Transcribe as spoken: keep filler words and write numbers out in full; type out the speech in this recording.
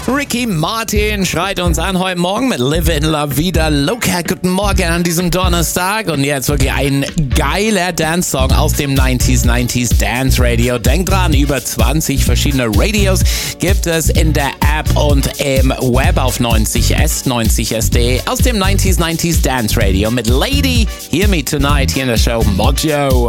Ricky Martin schreit uns an heute Morgen mit Live in La Vida Loca. Guten Morgen an diesem Donnerstag. Und jetzt wirklich ein geiler Dance-Song aus dem neunziger neunziger Dance Radio. Denkt dran, über zwanzig verschiedene Radios gibt es in der App und im Web auf neunzig S, neunzig S D aus dem neunziger neunziger Dance Radio mit Lady Hear Me Tonight hier in der Show Mojo.